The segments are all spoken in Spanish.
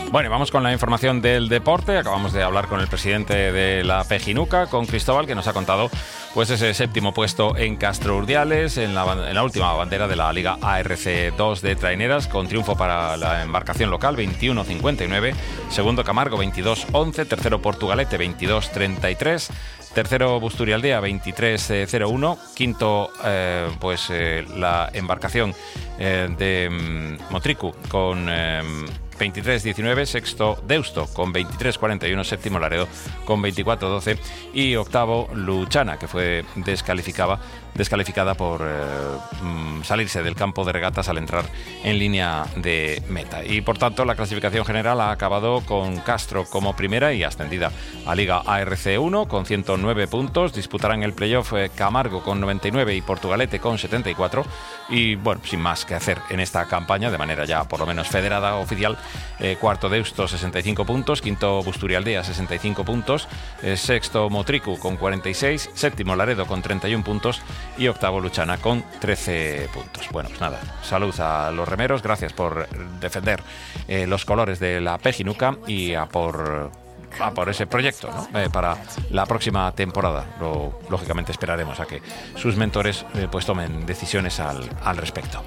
Bueno, vamos con la información del deporte. Acabamos de hablar con el presidente de la Pejinuca, con Cristóbal, que nos ha contado pues ese séptimo puesto en Castro Urdiales, en la última bandera de la Liga ARC2 de traineras, con triunfo para la embarcación local, 21-59. Segundo Camargo, 22-11. Tercero Portugalete, 22-33. Tercero Busturialdea, 23-01. Quinto, la embarcación de Motricu con 23-19, sexto Deusto con 23-41, séptimo Laredo con 24-12 y octavo Luchana, que fue descalificada por salirse del campo de regatas al entrar en línea de meta. Y por tanto la clasificación general ha acabado con Castro como primera y ascendida a Liga ARC1 con 109 puntos. Disputarán el playoff Camargo con 99 y Portugalete con 74. Y bueno, sin más que hacer en esta campaña, de manera ya por lo menos federada, oficial, cuarto Deusto 65 puntos, quinto Busturialdea 65 puntos, sexto Motricu con 46, séptimo Laredo con 31 puntos y octavo Luchana con 13 puntos. Bueno, pues nada, salud a los remeros, gracias por defender los colores de la Pejinuca y a por ese proyecto, ¿no? Para la próxima temporada. Lógicamente esperaremos a que sus mentores pues tomen decisiones al respecto.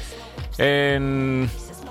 En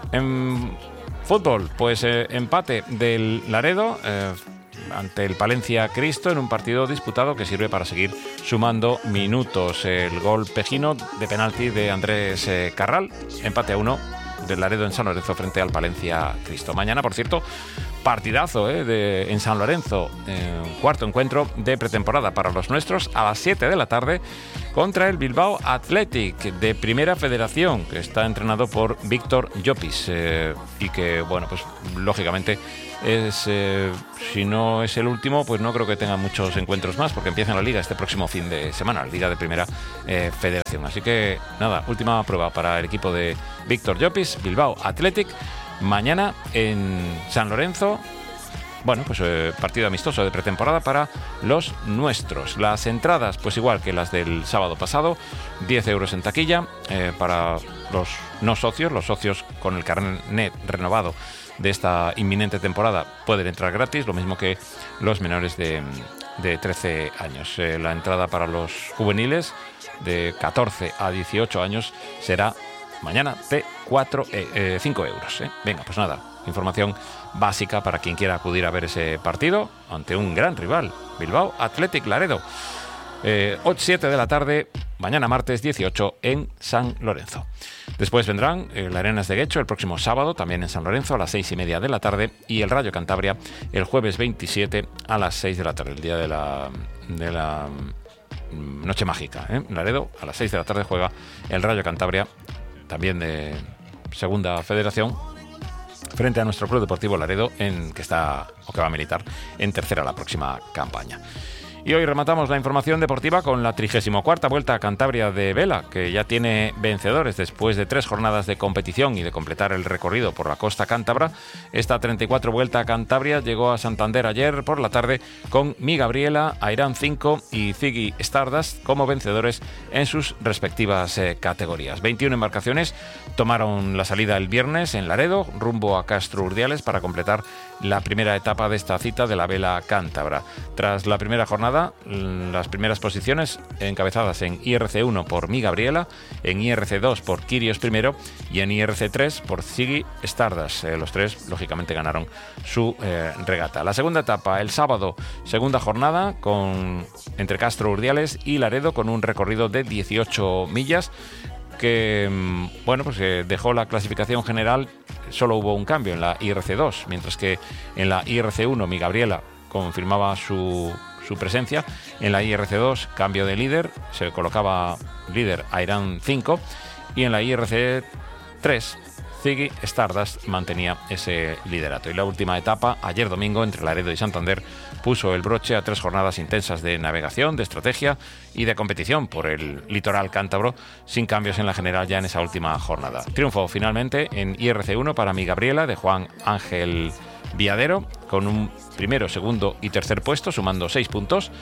fútbol, pues empate del Laredo ante el Palencia Cristo en un partido disputado que sirve para seguir sumando minutos. El gol pejino de penalti de Andrés Carral, empate a 1 del Laredo en San Lorenzo frente al Palencia Cristo. Mañana, por cierto, partidazo en San Lorenzo, cuarto encuentro de pretemporada para los nuestros, a las 7 de la tarde contra el Bilbao Athletic de Primera Federación, que está entrenado por Víctor Llopis y que, bueno, pues lógicamente es, si no es el último, pues no creo que tenga muchos encuentros más, porque empieza la Liga este próximo fin de semana, la Liga de Primera Federación. Así que nada, última prueba para el equipo de Víctor Llopis, Bilbao Athletic, mañana en San Lorenzo. Bueno, pues partido amistoso de pretemporada para los nuestros. Las entradas, pues igual que las del sábado pasado, 10 euros en taquilla para los no socios. Los socios con el carnet renovado de esta inminente temporada pueden entrar gratis, lo mismo que los menores de 13 años. La entrada para los juveniles de 14 a 18 años será mañana de 5 euros. Venga, pues nada, información básica para quien quiera acudir a ver ese partido ante un gran rival, Bilbao Athletic Laredo. 7 de la tarde, mañana martes 18 en San Lorenzo. Después vendrán las Arenas de Guecho el próximo sábado, también en San Lorenzo, a las 6:30 de la tarde, y el Rayo Cantabria el jueves 27 a las 6 de la tarde, el día de la Noche Mágica. Laredo, a las 6 de la tarde juega el Rayo Cantabria, también de Segunda Federación, frente a nuestro Club Deportivo Laredo, que va a militar en tercera la próxima campaña. Y hoy rematamos la información deportiva con la 34ª Vuelta a Cantabria de vela, que ya tiene vencedores después de 3 jornadas de competición y de completar el recorrido por la costa cántabra. Esta 34 Vuelta a Cantabria llegó a Santander ayer por la tarde con Mi Gabriela, Airán 5 y Ziggy Stardust como vencedores en sus respectivas categorías. 21 embarcaciones tomaron la salida el viernes en Laredo, rumbo a Castro Urdiales, para completar la primera etapa de esta cita de la vela cántabra. Tras la primera jornada, las primeras posiciones encabezadas en IRC1 por Mi Gabriela, en IRC2 por Quirios I y en IRC3 por Ziggy Stardust. Los tres, lógicamente, ganaron su regata. La segunda etapa, el sábado, segunda jornada entre Castro Urdiales y Laredo, con un recorrido de 18 millas que, dejó la clasificación general. Solo hubo un cambio en la IRC2, mientras que en la IRC1 Mi Gabriela confirmaba su presencia. En la IRC2, cambio de líder, se colocaba líder Airán 5, y en la IRC3, Ziggy Stardust mantenía ese liderato. Y la última etapa, ayer domingo, entre Laredo y Santander, puso el broche a 3 jornadas intensas de navegación, de estrategia y de competición por el litoral cántabro, sin cambios en la general ya en esa última jornada. Triunfo finalmente en IRC1 para Mi Gabriela, de Juan Ángel Viadero, con un primero, segundo y tercer puesto, sumando 6 puntos.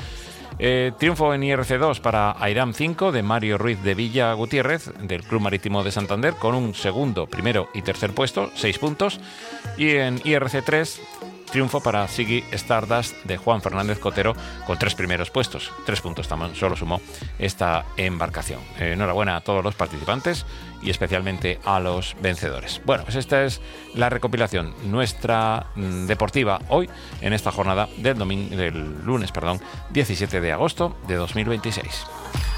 Triunfo en IRC2 para Airam 5 de Mario Ruiz de Villa Gutiérrez del Club Marítimo de Santander con un segundo, primero y tercer puesto, 6 puntos. Y en IRC3 triunfo para Sigui Stardust de Juan Fernández Cotero con 3 primeros puestos. 3 puntos también solo sumó esta embarcación. Enhorabuena a todos los participantes y especialmente a los vencedores. Bueno, pues esta es la recopilación nuestra deportiva hoy en esta jornada del lunes 17 de agosto de 2026.